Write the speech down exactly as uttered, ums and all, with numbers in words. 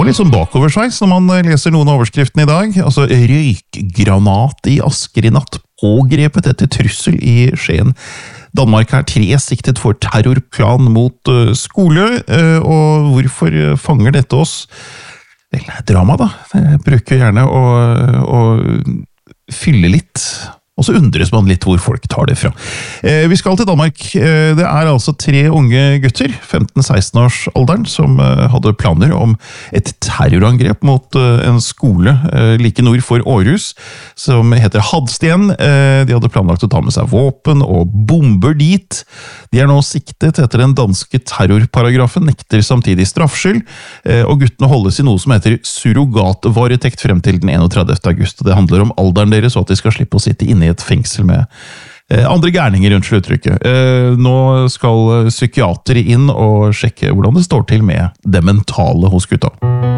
får litt sånn bakoversveis når man leser noen av overskriftene i dag. Altså, røykgranat i Asker i natt, pågrepet etter trussel i Skien. Danmark er tre siktet for terrorplan mot skole, og hvorfor fanger dette oss? Vel, drama da. Jeg bruker gjerne å, å fylle litt. Og så undres man litt hvor folk tar det fra. Eh, vi skal til Danmark. Eh, det er altså tre unge gutter, femten-seksten års alderen, som eh, hadde planer om et terrorangrep mot eh, en skole eh, like nord for Aarhus, som heter Hadsten. Eh, de hadde planlagt å ta med seg våpen og bomber dit. De er nå siktet etter den danske terrorparagrafen, nekter samtidig straffskyld, eh, og guttene holdes i noe som heter surrogatvaretekt frem til den enogtredivte august. Det handler om alderen deres, og at de skal slippe å sitte inne i et fengsel med eh, andre gærninger, unnskyld uttrykket. Eh, nå skal psykiatere inn og sjekke hvordan det står til med det mentale hos gutta.